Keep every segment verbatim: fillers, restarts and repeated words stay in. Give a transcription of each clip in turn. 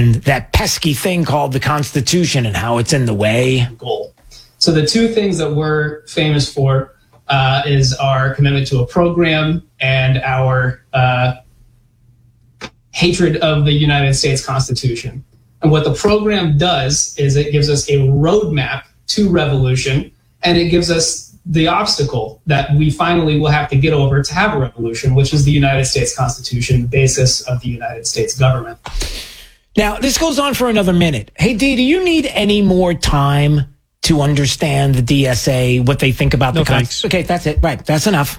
and that pesky thing called the Constitution and how it's in the way. Goal. So the two things that we're famous for uh, is our commitment to a program and our uh, hatred of the United States Constitution. And what the program does is it gives us a roadmap to revolution, and it gives us the obstacle that we finally will have to get over to have a revolution, which is the United States Constitution, the basis of the United States government. Now, this goes on for another minute. Hey, Dee, do you need any more time to understand the D S A, what they think about no, the Constitution? Okay, that's it. Right, that's enough.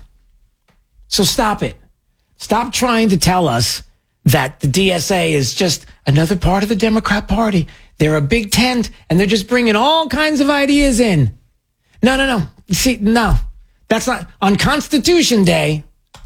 So stop it. Stop trying to tell us that the D S A is just another part of the Democrat Party. They're a big tent, and they're just bringing all kinds of ideas in. No, no, no. See, no. That's not on Constitution Day.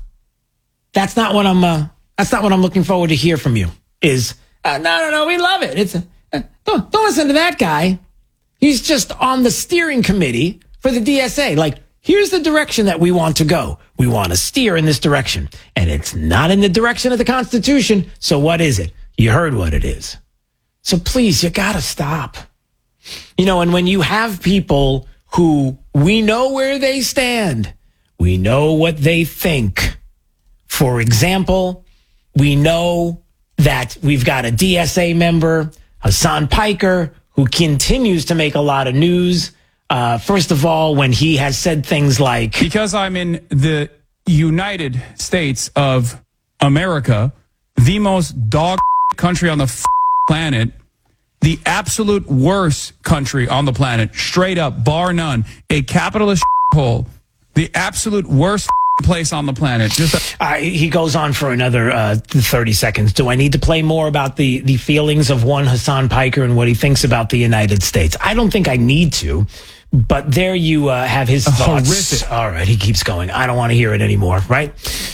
That's not what I'm. Uh, that's not what I'm looking forward to hear from you. Is uh, no, no, no. We love it. It's uh, don't don't listen to that guy. He's just on the steering committee for the D S A. Like, here's the direction that we want to go. We want to steer in this direction, and it's not in the direction of the Constitution. So what is it? You heard what it is. So please, you gotta stop. You know, and when you have people who we know where they stand, we know what they think. For example, we know that we've got a D S A member, Hasan Piker, who continues to make a lot of news. Uh, first of all, when he has said things like, because I'm in the United States of America, the most dog country on the f- planet, the absolute worst country on the planet, straight up, bar none, a capitalist hole, the absolute worst place on the planet. Just a- uh, he goes on for another uh, thirty seconds. Do I need to play more about the, the feelings of one Hasan Piker and what he thinks about the United States? I don't think I need to, but there you uh, have his thoughts. Horrific. All right, he keeps going. I don't want to hear it anymore, right?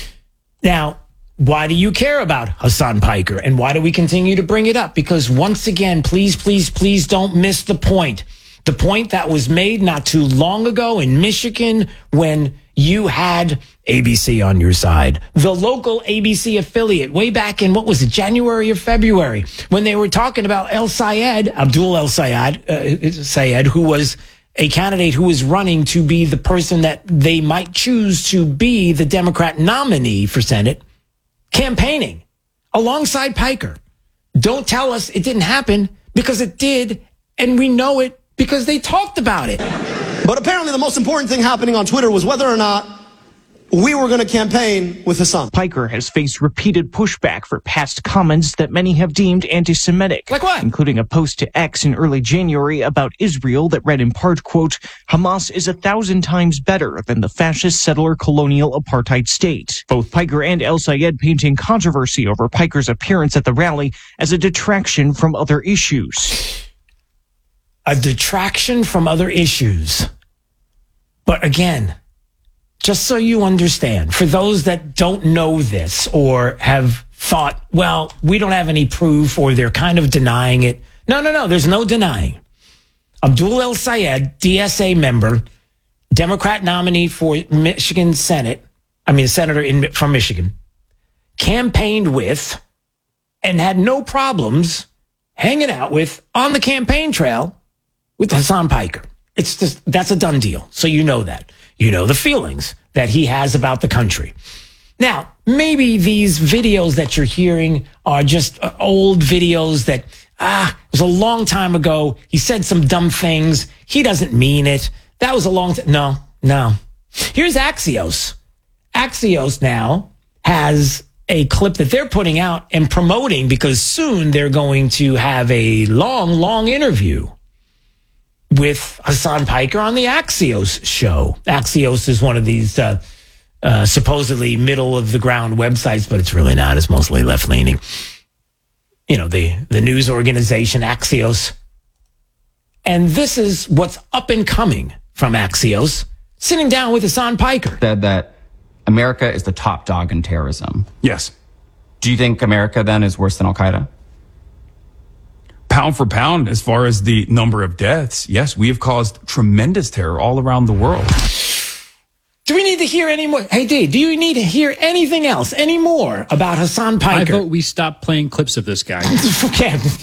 Now, why do you care about Hasan Piker, and why do we continue to bring it up? Because once again, please, please, please don't miss the point. The point that was made not too long ago in Michigan when you had A B C on your side, the local A B C affiliate, way back in, what was it, January or February, when they were talking about El Sayed, Abdul El Sayed, uh, Sayed, who was a candidate who was running to be the person that they might choose to be the Democrat nominee for Senate, campaigning alongside Piker. Don't tell us it didn't happen, because it did, and we know it because they talked about it. But apparently the most important thing happening on Twitter was whether or not we were going to campaign with Hasan. Piker has faced repeated pushback for past comments that many have deemed anti-Semitic. Like what? Including a post to X in early January about Israel that read in part, quote, Hamas is a thousand times better than the fascist settler colonial apartheid state. Both Piker and El Sayed painting controversy over Piker's appearance at the rally as a detraction from other issues. A detraction from other issues. But again, just so you understand, for those that don't know this or have thought, well, we don't have any proof or they're kind of denying it. No, no, no, there's no denying. Abdul El Sayed, D S A member, Democrat nominee for Michigan Senate, I mean, senator in, from Michigan, campaigned with and had no problems hanging out with on the campaign trail with Hasan Piker. It's just, that's a done deal. So you know that. You know the feelings that he has about the country. Now, maybe these videos that you're hearing are just uh, old videos that, ah, it was a long time ago. He said some dumb things. He doesn't mean it. That was a long time. No, no. Here's Axios. Axios now has a clip that they're putting out and promoting because soon they're going to have a long, long interview with Hasan Piker on the Axios show. Axios is one of these uh, uh, supposedly middle-of-the-ground websites, but it's really not. It's mostly left-leaning. You know, the, the news organization Axios. And this is what's up and coming from Axios, sitting down with Hasan Piker. Said that America is the top dog in terrorism. yes. Do you think America then is worse than Al-Qaeda? Pound for pound, as far as the number of deaths, yes, we have caused tremendous terror all around the world. Do we need to hear any more? Hey, Dee, do you need to hear anything else, any more about Hasan Piker? I vote we stop playing clips of this guy. Okay.